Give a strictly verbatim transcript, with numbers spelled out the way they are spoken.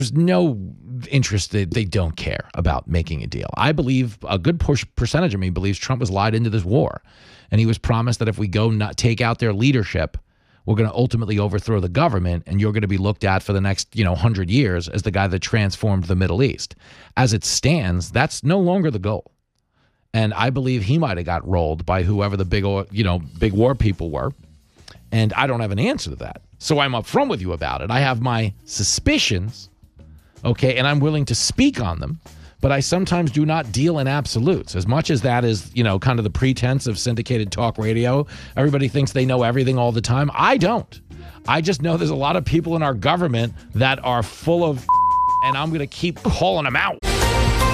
There's no interest that they don't care about making a deal. I believe a good percentage of me believes Trump was lied into this war. And he was promised that if we go not take out their leadership, we're going to ultimately overthrow the government, and you're going to be looked at for the next, you know, hundred years as the guy that transformed the Middle East. As it stands, that's no longer the goal. And I believe he might have got rolled by whoever the big, you know, big war people were. And I don't have an answer to that. So I'm upfront with you about it. I have my suspicions. Okay, and I'm willing to speak on them, but I sometimes do not deal in absolutes. As much as that is, you know, kind of the pretense of syndicated talk radio, everybody thinks they know everything all the time. I don't. I just know there's a lot of people in our government that are full of, and I'm going to keep calling them out.